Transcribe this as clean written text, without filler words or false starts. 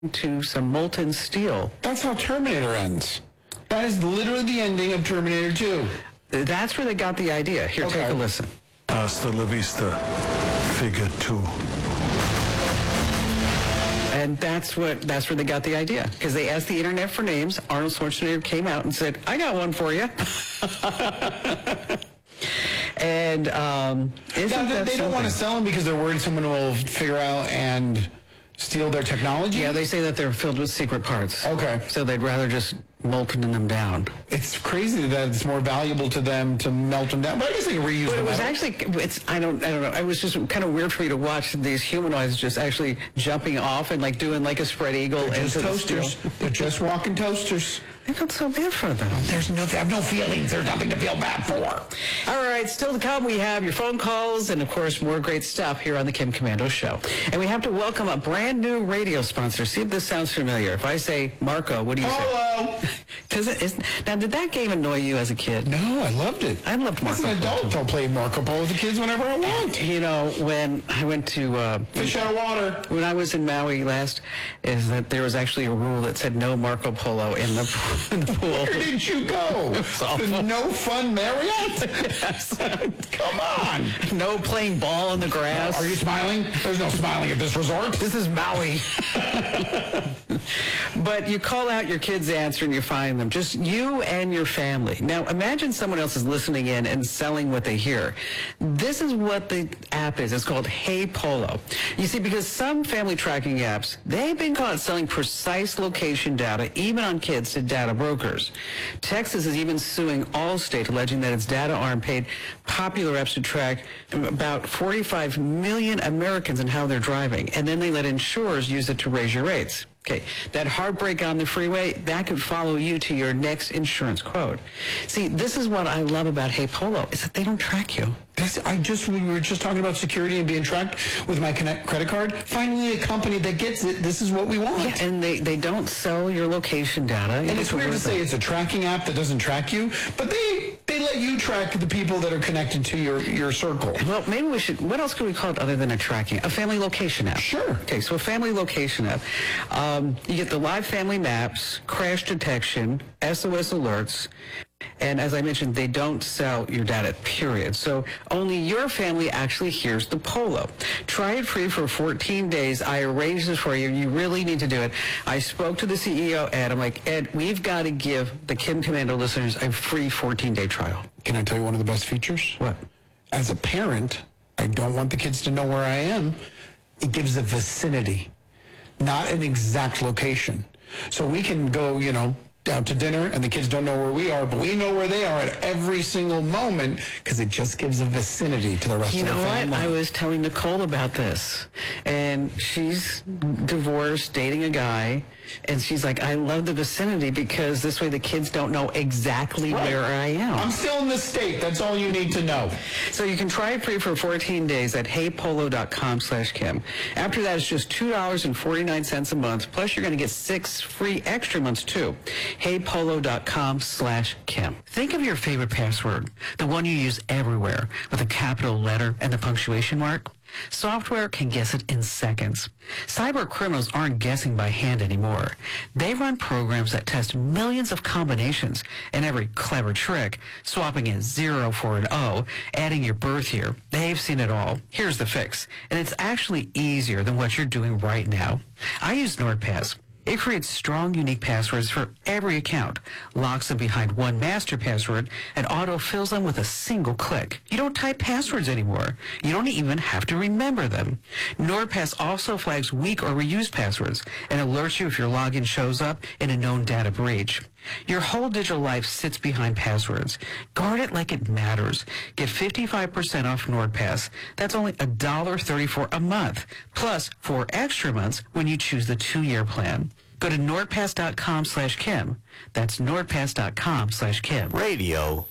to some molten steel. That's how Terminator ends. That is literally the ending of Terminator 2. That's where they got the idea. Here, take a listen. Hasta la vista, figure 2. And that's where they got the idea. Because they asked the internet for names. Arnold Schwarzenegger came out and said, I got one for you. And they don't want to sell them because they're worried someone will figure out and steal their technology? Yeah, they say that they're filled with secret parts. Okay. So they'd rather just molten them down. It's crazy that it's more valuable to them to melt them down. But I guess they can reuse them. But it was actually, I don't know. It was just kind of weird for me to watch these humanoids just actually jumping off and like doing like a spread eagle. They're just toasters. They're just walking toasters. I felt so bad for them. They have no feelings. There's nothing to feel bad for. All right, still to come, we have your phone calls and, of course, more great stuff here on the Kim Komando Show. And we have to welcome a brand new radio sponsor. See if this sounds familiar. If I say Marco, what do you say? Hello. Now, did that game annoy you as a kid? No, I loved it. I loved Marco Polo. As an adult, I'll play Marco Polo with the kids whenever I want. You know, when I went to... Fish out of water. When I was in Maui last, is that there was actually a rule that said no Marco Polo in the pool. Where did you go? The No Fun Marriott? Yes. Come on. No playing ball in the grass. Are you smiling? There's no smiling at this resort. This is Maui. But you call out your kid's answer and you find them. Just you and your family. Now, imagine someone else is listening in and selling what they hear. This is what the app is. It's called Hey Polo. You see, because some family tracking apps, they've been caught selling precise location data, even on kids, to data brokers. Texas is even suing Allstate, alleging that its data arm paid popular apps to track about 45 million Americans and how they're driving. And then they let insurers use it to raise your rates. Okay, that heartbreak on the freeway, that could follow you to your next insurance quote. See, this is what I love about Hey Polo, is that they don't track you. We were just talking about security and being tracked with my credit card. Finally, a company that gets it. This is what we want. Yeah, and they don't sell your location data. And it's weird to say it's a tracking app that doesn't track you, but they let you track the people that are connected to your circle. Well, maybe we should, what else could we call it other than a tracking? A family location app. Sure. Okay, so a family location app. You get the live family maps, crash detection, SOS alerts, and as I mentioned, they don't sell your data, period. So only your family actually hears the Polo. Try it free for 14 days. I arranged this for you. You really need to do it. I spoke to the CEO, Ed. I'm like, Ed, we've got to give the Kim Komando listeners a free 14-day trial. Can I tell you one of the best features? What? As a parent, I don't want the kids to know where I am. It gives a vicinity, not an exact location. So we can go, out to dinner and the kids don't know where we are, but we know where they are at every single moment because it just gives a vicinity to the rest of the family. You know what? I was telling Nicole about this, and she's divorced, dating a guy, and she's like, I love the vicinity because this way the kids don't know exactly where I am. I'm still in this state. That's all you need to know. So you can try it free for 14 days at heypolo.com/Kim. After that, it's just $2.49 a month, plus you're going to get 6 free extra months too. heypolo.com/Kim. Think of your favorite password, the one you use everywhere with a capital letter and the punctuation mark. Software can guess it in seconds. Cyber criminals aren't guessing by hand anymore. They run programs that test millions of combinations, and every clever trick, swapping a 0 for an O, adding your birth year. They've seen it all. Here's the fix, and it's actually easier than what you're doing right now. I use NordPass. It creates strong, unique passwords for every account, locks them behind one master password, and auto-fills them with a single click. You don't type passwords anymore. You don't even have to remember them. NordPass also flags weak or reused passwords and alerts you if your login shows up in a known data breach. Your whole digital life sits behind passwords. Guard it like it matters. Get 55% off NordPass. That's only $1.34 a month, plus 4 extra months when you choose the 2-year plan. Go to nordpass.com/Kim. That's nordpass.com/Kim. Radio